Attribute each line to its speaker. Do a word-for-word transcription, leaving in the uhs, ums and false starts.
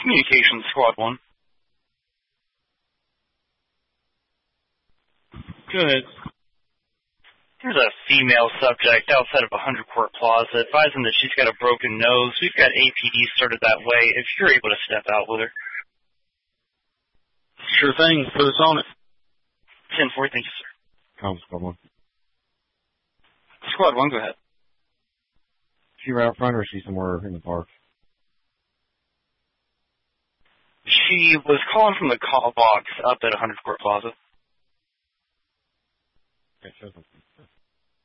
Speaker 1: Communications, Squad one.
Speaker 2: Good.
Speaker 1: There's a female subject outside of a hundred Court Plaza advising that she's got a broken nose. We've got A P D started that way. If you're able to step out with her.
Speaker 2: Sure thing. Put us on it.
Speaker 1: ten four, thank you, sir.
Speaker 3: Come, Squad one.
Speaker 1: Squad one, go ahead.
Speaker 3: She right out front or is she somewhere in the park?
Speaker 1: She was calling from the call box up at one hundred Court Plaza.
Speaker 3: Okay, sure.